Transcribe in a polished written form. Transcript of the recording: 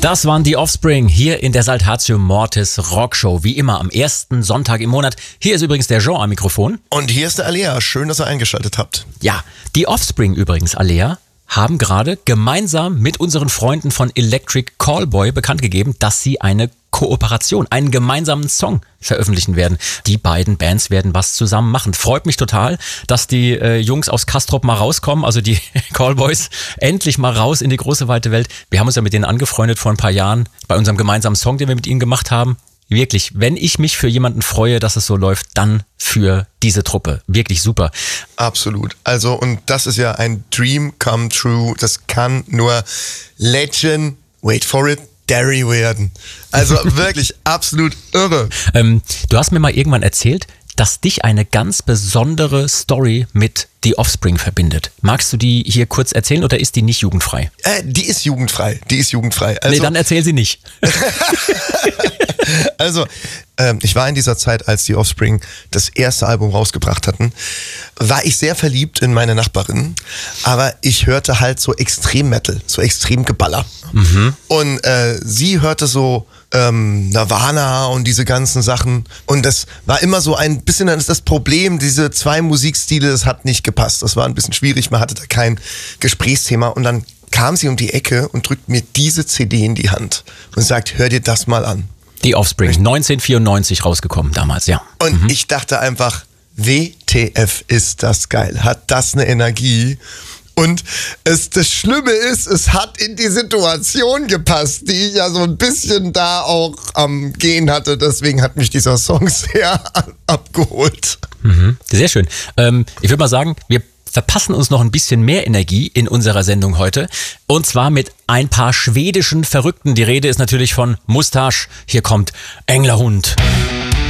Das waren die Offspring hier in der Saltatio Mortis Rockshow. Wie immer am ersten Sonntag im Monat. Hier ist übrigens der Jean am Mikrofon. Und hier ist der Alea. Schön, dass ihr eingeschaltet habt. Ja, die Offspring übrigens, Alea, haben gerade gemeinsam mit unseren Freunden von Electric Callboy bekannt gegeben, dass sie eine Kooperation, einen gemeinsamen Song veröffentlichen werden. Die beiden Bands werden was zusammen machen. Freut mich total, dass die Jungs aus Castrop mal rauskommen, also die Callboys, endlich mal raus in die große weite Welt. Wir haben uns ja mit denen angefreundet vor ein paar Jahren bei unserem gemeinsamen Song, den wir mit ihnen gemacht haben. Wirklich, wenn ich mich für jemanden freue, dass es so läuft, dann für diese Truppe. Wirklich super. Absolut. Also, und das ist ja ein Dream come true. Das kann nur Legend, wait for it, Derry werden. Also wirklich absolut irre. Du hast mir mal irgendwann erzählt, dass dich eine ganz besondere Story mit The Offspring verbindet. Magst du die hier kurz erzählen oder ist die nicht jugendfrei? Die ist jugendfrei. Also, nee, dann erzähl sie nicht. Also, ich war in dieser Zeit, als die Offspring das erste Album rausgebracht hatten, war ich sehr verliebt in meine Nachbarin, aber ich hörte halt so Extrem-Metal, so Extrem-Geballer. Mhm. Und sie hörte so Nirvana und diese ganzen Sachen und das war immer so ein bisschen das Problem, diese zwei Musikstile, das hat nicht gepasst, das war ein bisschen schwierig, man hatte da kein Gesprächsthema und dann kam sie um die Ecke und drückt mir diese CD in die Hand und sagt, hör dir das mal an. Die Offspring, 1994 rausgekommen damals, ja. Und ich dachte einfach, WTF ist das geil, hat das eine Energie. Und das Schlimme ist, es hat in die Situation gepasst, die ich ja so ein bisschen da auch am Gehen hatte. Deswegen hat mich dieser Song sehr abgeholt. Mhm, sehr schön. Ich würde mal sagen, wir verpassen uns noch ein bisschen mehr Energie in unserer Sendung heute. Und zwar mit ein paar schwedischen Verrückten. Die Rede ist natürlich von Mustasch. Hier kommt Englerhund.